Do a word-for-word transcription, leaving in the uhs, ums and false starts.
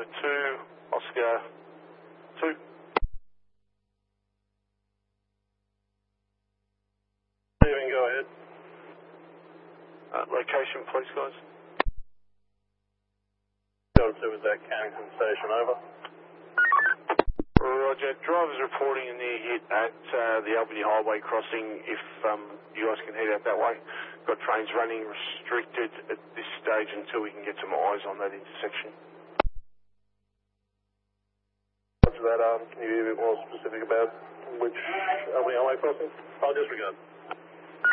November two, Oscar two. Steven, go ahead. Uh, location, please, guys. Go to with that Carrington station, over. Roger. Driver's reporting a near hit at uh, the Albany Highway crossing. If um, you guys can head out that way. Got trains running restricted at this stage until we can get some eyes on that intersection. After that, um, can you be a bit more specific about which Albany Highway crossing? I'll disregard.